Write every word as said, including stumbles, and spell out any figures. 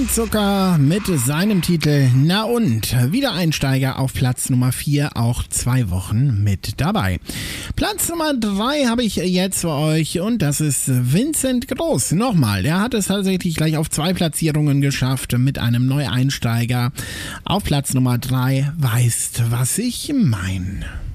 Zucker mit seinem Titel Na und? Wiedereinsteiger auf Platz Nummer vier, auch zwei Wochen mit dabei. Platz Nummer drei habe ich jetzt für euch und das ist Vincent Groß. Nochmal, der hat es tatsächlich gleich auf zwei Platzierungen geschafft mit einem Neueinsteiger. Auf Platz Nummer drei, weißt, was ich mein.